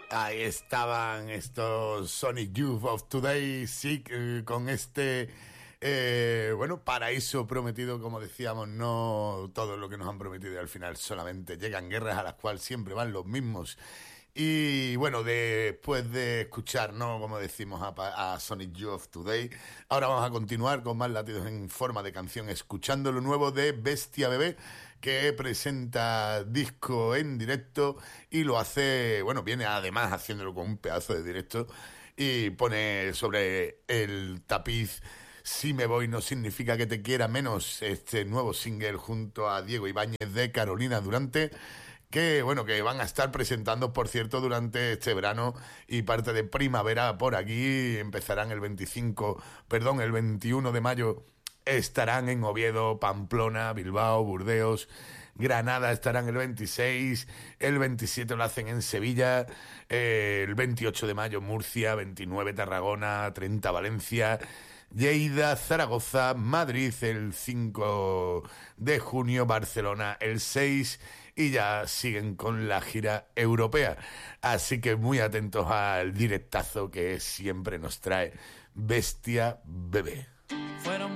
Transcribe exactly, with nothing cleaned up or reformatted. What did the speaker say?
Ahí estaban estos Sonic Youth of Today, sí, eh, con este, eh, bueno, paraíso prometido, como decíamos, no todo lo que nos han prometido y al final solamente llegan guerras a las cuales siempre van los mismos. Y bueno, después de escuchar, ¿no? Como decimos, a, a Sonic Youth of Today, ahora vamos a continuar con más latidos en forma de canción, escuchando lo nuevo de Bestia Bebé, que presenta disco en directo y lo hace, bueno, viene además haciéndolo con un pedazo de directo y pone sobre el tapiz Si me voy no significa que te quiera menos, este nuevo single junto a Diego Ibáñez de Carolina Durante, que bueno, que van a estar presentando, por cierto, durante este verano y parte de primavera por aquí. Empezarán el veinticinco, perdón, el veintiuno de mayo. Estarán en Oviedo, Pamplona, Bilbao, Burdeos, Granada estarán el veintiséis, el veintisiete lo hacen en Sevilla, eh, el veintiocho de mayo Murcia, veintinueve Tarragona, treinta Valencia, Lleida, Zaragoza, Madrid el cinco de junio, Barcelona el seis y ya siguen con la gira europea. Así que muy atentos al directazo que siempre nos trae Bestia Bebé.